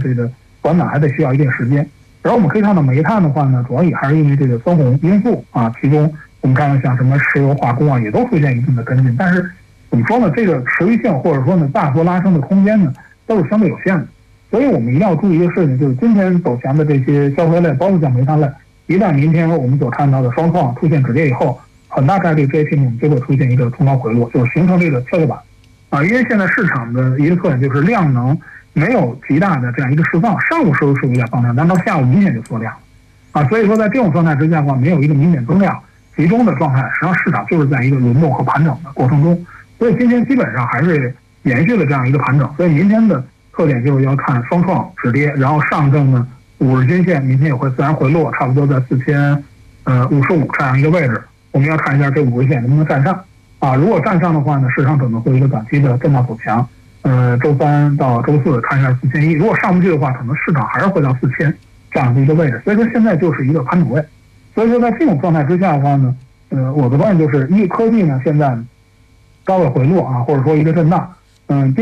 这个反弹还得需要一定时间。然后我们可以看到煤炭的话呢，主要也还是因为这个分红因素啊，其中我们看到像什么石油化工啊，也都出现一定的跟进。但是怎么说呢，这个持续性或者说呢大幅拉升的空间呢，都是相对有限的。所以我们一定要注意一个事情，就是今天走强的这些消费类，包括像煤炭类，一旦明天我们所看到的双创出现止跌以后，很大概率这些品种就会出现一个冲高回落，就是形成这个跷跷板啊。因为现在市场的一个特点就是量能没有极大的这样一个释放，上午是有点放量，但到下午明显就缩量啊。所以说在这种状态之下的话，没有一个明显增量集中的状态，实际上市场就是在一个轮动和盘整的过程中。所以今天基本上还是延续了这样一个盘整，所以明天的特点就是要看双创止跌，然后上证呢50均线明天也会自然回落，差不多在4055这样一个位置，我们要看一下这50日线能不能站上啊。如果站上的话呢，市场可能会一个短期的震荡走强，周三到周四看一下4100，如果上不去的话，可能市场还是会到4000这样的一个位置。所以说现在就是一个盘整位，所以说在这种状态之下的话呢，我的观点就是，科技呢现在高位回落啊，或者说一个震荡，